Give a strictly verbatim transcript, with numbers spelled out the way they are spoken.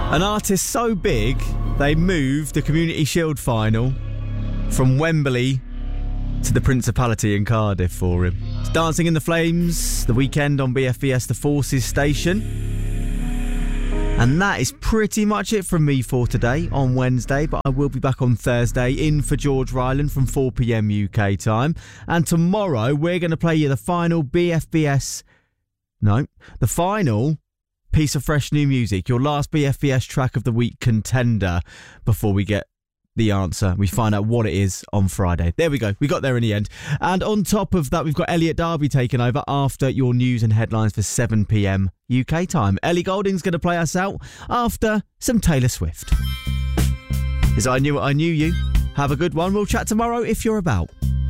An artist so big, they moved the Community Shield final from Wembley to the Principality in Cardiff for him. It's Dancing in the Flames, the weekend on B F B S The Forces station. And that is pretty much it from me for today on Wednesday, but I will be back on Thursday in for George Ryland from four p.m. U K time. And tomorrow we're going to play you the final B F B S... No, the final piece of fresh new music, your last B F B S track of the week contender before we get the answer. We find out what it is on Friday. There we go. We got there in the end. And on top of that, we've got Elliot Darby taking over after your news and headlines for seven p.m. U K time. Ellie Goulding's going to play us out after some Taylor Swift. Is I Knew What I Knew You. Have a good one. We'll chat tomorrow if you're about.